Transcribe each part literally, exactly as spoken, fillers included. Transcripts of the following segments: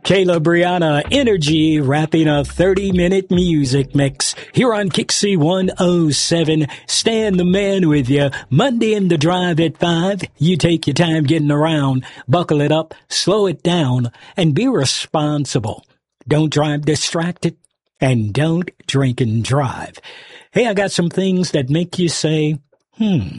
Kayla Brianna, Energy, wrapping a thirty-minute music mix here on Kixie one oh seven. Stan the Man with you. Monday in the Drive at five. You take your time getting around. Buckle it up, slow it down, and be responsible. Don't drive distracted, and don't drink and drive. Hey, I got some things that make you say, hmm.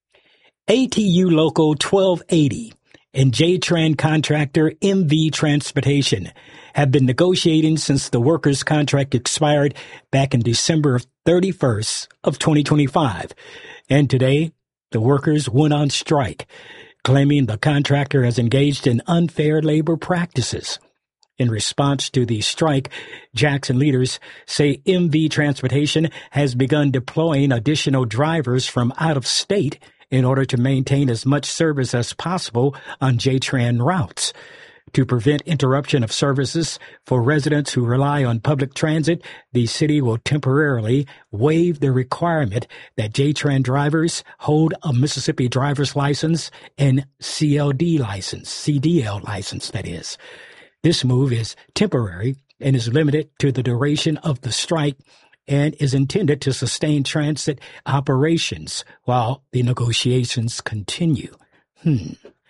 A T U Local twelve eighty and J-Tran contractor M V Transportation have been negotiating since the workers' contract expired back in December thirty-first of twenty twenty-five. And today, the workers went on strike, claiming the contractor has engaged in unfair labor practices. In response to the strike, Jackson leaders say M V Transportation has begun deploying additional drivers from out of state in order to maintain as much service as possible on J-Tran routes. To prevent interruption of services for residents who rely on public transit, the city will temporarily waive the requirement that J-Tran drivers hold a Mississippi driver's license and C L D license, C D L license, that is. This move is temporary and is limited to the duration of the strike and is intended to sustain transit operations while the negotiations continue. Hmm.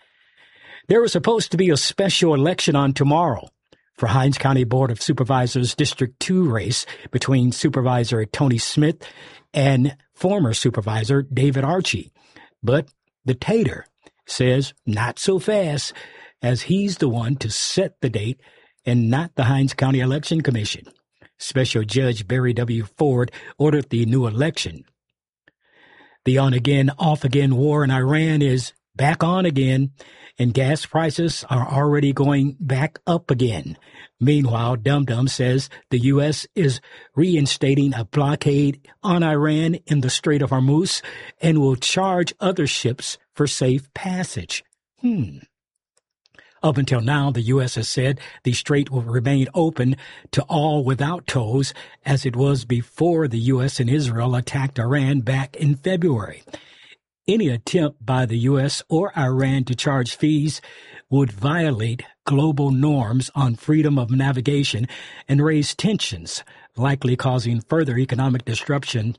There was supposed to be a special election on tomorrow for Hinds County Board of Supervisors District two race between Supervisor Tony Smith and former Supervisor David Archie. But the Tater says not so fast, as he's the one to set the date and not the Hinds County Election Commission. Special Judge Barry W. Ford ordered the new election. The on-again, off-again war in Iran is back on again, and gas prices are already going back up again. Meanwhile, Dum Dum says the U S is reinstating a blockade on Iran in the Strait of Hormuz and will charge other ships for safe passage. Hmm. Up until now, the U S has said the strait will remain open to all without tolls, as it was before the U S and Israel attacked Iran back in February. Any attempt by the U S or Iran to charge fees would violate global norms on freedom of navigation and raise tensions, likely causing further economic disruption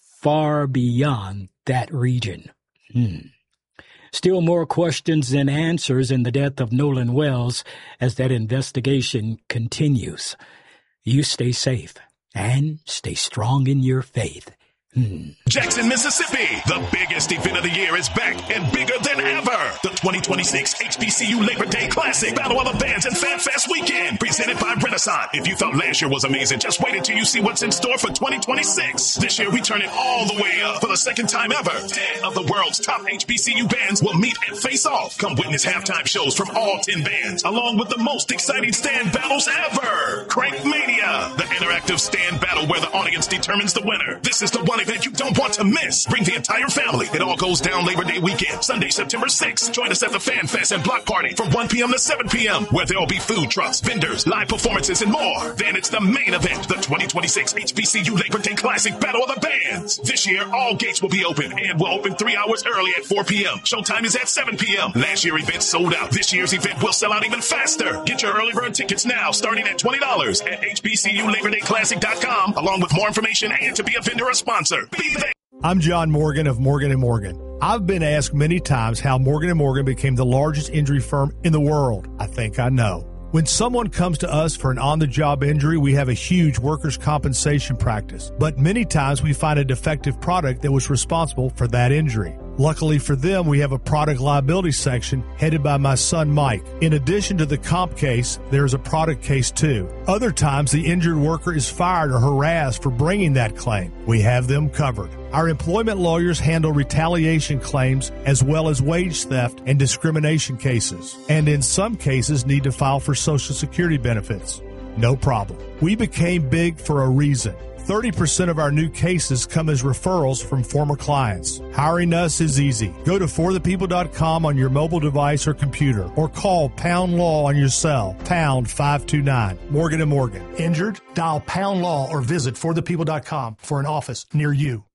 far beyond that region. Hmm. Still more questions than answers in the death of Nolan Wells as that investigation continues. You stay safe and stay strong in your faith. Hmm. Jackson, Mississippi. The biggest event of the year is back and bigger than ever. The twenty twenty-six H B C U Labor Day Classic Battle of the Bands and Fan Fest Weekend, presented by Renaissance. If you thought last year was amazing, just wait until you see what's in store for twenty twenty-six. This year, we turn it all the way up for the second time ever. ten of the world's top H B C U bands will meet and face off. Come witness halftime shows from all ten bands, along with the most exciting stand battles ever. Crank Mania, the interactive stand battle where the audience determines the winner. This is the one event you don't want to miss. Bring the entire family. It all goes down Labor Day weekend, Sunday, September sixth. Join us at the Fan Fest and Block Party from one p.m. to seven p.m., where there'll be food trucks, vendors, live performances, and more. Then it's the main event, the twenty twenty-six H B C U Labor Day Classic Battle of the Bands. This year, all gates will be open and will open three hours early at four p.m. Showtime is at seven p.m. Last year's event sold out. This year's event will sell out even faster. Get your early bird tickets now, starting at twenty dollars at H B C U Labor Day Classic dot com, along with more information and to be a vendor or sponsor. Be there. I'm John Morgan of Morgan and Morgan. I've been asked many times how Morgan and Morgan became the largest injury firm in the world. I think I know. When someone comes to us for an on-the-job injury, we have a huge workers' compensation practice. But many times we find a defective product that was responsible for that injury. Luckily for them, we have a product liability section headed by my son, Mike. In addition to the comp case, there's a product case too. Other times, the injured worker is fired or harassed for bringing that claim. We have them covered. Our employment lawyers handle retaliation claims as well as wage theft and discrimination cases, and in some cases need to file for Social Security benefits. No problem. We became big for a reason. thirty percent of our new cases come as referrals from former clients. Hiring us is easy. Go to for the people dot com on your mobile device or computer, or call Pound Law on your cell, pound five two nine. Morgan and Morgan. Injured? Dial Pound Law or visit for the people dot com for an office near you.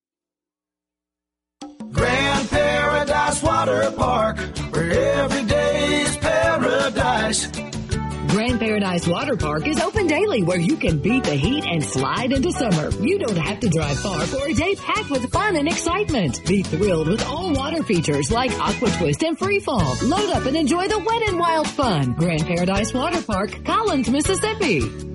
Grand Paradise Water Park, where every day is paradise. Grand Paradise Water Park is open daily where you can beat the heat and slide into summer. You don't have to drive far for a day packed with fun and excitement. Be thrilled with all water features like Aqua Twist and Free Fall. Load up and enjoy the wet and wild fun. Grand Paradise Water Park, Collins, Mississippi.